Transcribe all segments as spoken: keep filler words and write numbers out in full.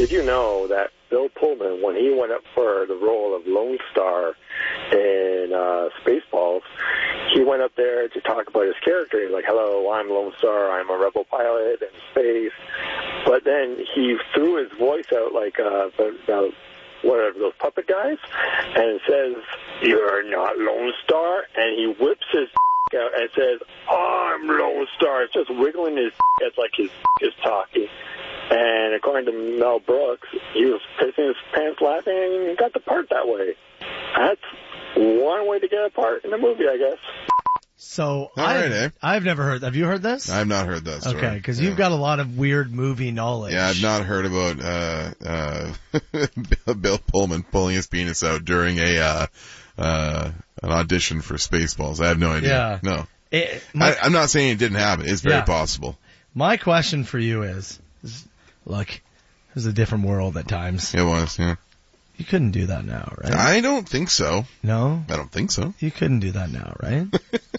did you know that Bill Pullman, when he went up for the role of Lone Star in uh, Spaceballs, he went up there to talk about his character. He's like, hello, I'm Lone Star, I'm a rebel pilot in space. But then he threw his voice out like uh, the, what are those puppet guys, and says, you're not Lone Star, and he whips his out and says, I'm Lone Star. It's just wiggling his it's like his is talking. And according to Mel Brooks, he was pissing his pants laughing and got the part that way. That's one way to get a part in the movie, I guess. So All I've, right, eh? I've never heard. Have you heard this? I've not heard that story. Okay, because yeah. you've got a lot of weird movie knowledge. Yeah, I've not heard about uh uh Bill Pullman pulling his penis out during a uh uh an audition for Spaceballs. I have no idea. Yeah. No. It, my, I, I'm not saying it didn't happen. It's very Yeah. possible. my question for you is, is, look, this is a different world at times. It was, yeah. You couldn't do that now, right? I don't think so. No? I don't think so. You couldn't do that now, right?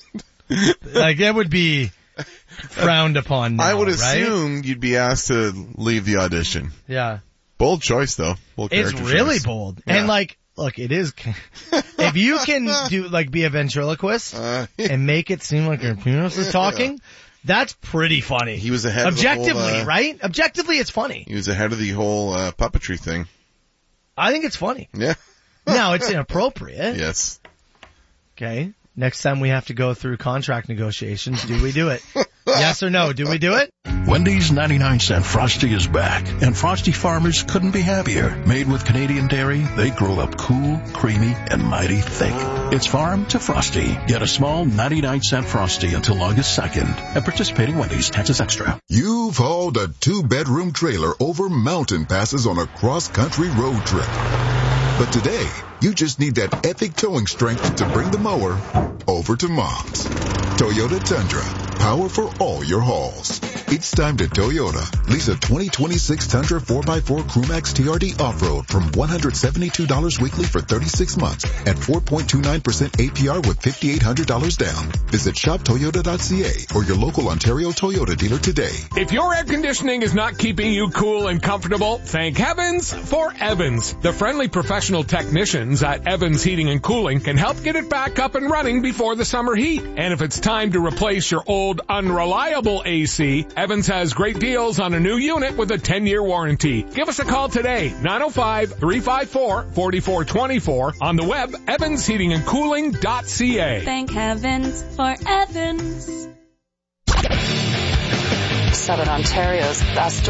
Like, it would be frowned upon now, I would right? assume you'd be asked to leave the audition. Yeah. Bold choice, though. Bold It's character really choice. bold. Yeah. And, like, look, it is, if you can do, like, be a ventriloquist Uh, and make it seem like your penis is talking, that's pretty funny. He was ahead of the Objectively, whole, uh, right? Objectively, it's funny. He was ahead of the whole uh, puppetry thing. I think it's funny. Yeah. Now, it's inappropriate. Yes. Okay. Next time we have to go through contract negotiations, do we do it? Yes or no? Do we do it? Wendy's ninety-nine cent Frosty is back, and Frosty farmers couldn't be happier. Made with Canadian dairy, they grow up cool, creamy, and mighty thick. It's farm to Frosty. Get a small ninety-nine cent Frosty until August second at participating Wendy's, Texas Extra. You've hauled a two-bedroom trailer over mountain passes on a cross-country road trip. But today, you just need that epic towing strength to bring the mower over to Mom's. Toyota Tundra. Power for all your hauls. It's time to Toyota. Lease a twenty twenty-six Tundra four by four Crewmax T R D Off-Road from one hundred seventy-two dollars weekly for thirty-six months at four point two nine percent A P R with five thousand eight hundred dollars down. Visit shop toyota dot c a or your local Ontario Toyota dealer today. If your air conditioning is not keeping you cool and comfortable, thank heavens for Evans. The friendly professional technicians at Evans Heating and Cooling can help get it back up and running before the summer heat. And if it's time to replace your old unreliable A C, Evans has great deals on a new unit with a ten-year warranty. Give us a call today, nine oh five, three five four, four four two four, on the web, evans heating and cooling dot c a. Thank heavens for Evans. Southern Ontario's best